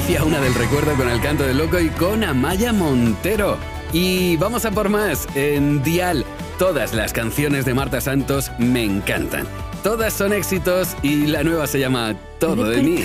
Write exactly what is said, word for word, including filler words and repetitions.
Alicia, una del recuerdo con El Canto del Loco y con Amaya Montero. Y vamos a por más. En Dial, todas las canciones de Marta Santos me encantan. Todas son éxitos y la nueva se llama Todo de mí.